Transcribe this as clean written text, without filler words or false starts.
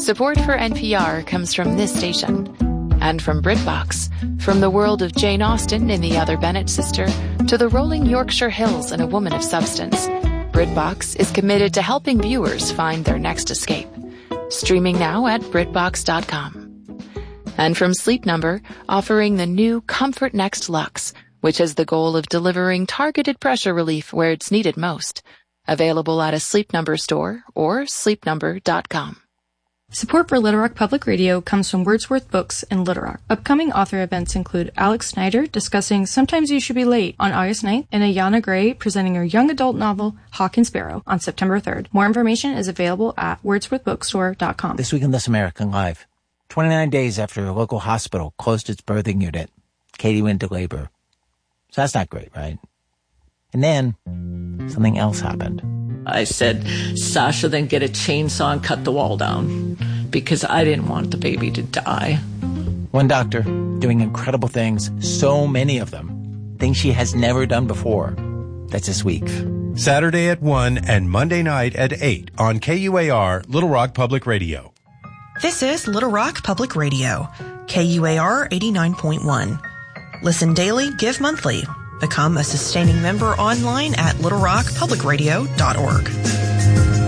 Support for NPR comes from this station and from BritBox. From the world of Jane Austen in The Other Bennet Sister to the rolling Yorkshire Hills in A Woman of Substance, BritBox is committed to helping viewers find their next escape. Streaming now at BritBox.com. And from Sleep Number, offering the new Comfort Next Luxe, which has the goal of delivering targeted pressure relief where it's needed most. Available at a Sleep Number store or sleepnumber.com. Support for Little Rock Public Radio comes from Wordsworth Books and Little Rock. Upcoming author events include Alex Snyder discussing Sometimes You Should Be Late on August 9th and Ayana Gray presenting her young adult novel Hawk and Sparrow on September 3rd. More information is available at wordsworthbookstore.com. This week in This American Life, 29 days after a local hospital closed its birthing unit, Katie went into labor. So that's not great, right? And then something else happened. I said, Sasha, then get a chainsaw and cut the wall down because I didn't want the baby to die. One doctor doing incredible things, so many of them, things she has never done before. That's this week. Saturday at 1 and Monday night at 8 on KUAR Little Rock Public Radio. This is Little Rock Public Radio, KUAR 89.1. Listen daily, give monthly. Become a sustaining member online at littlerockpublicradio.org.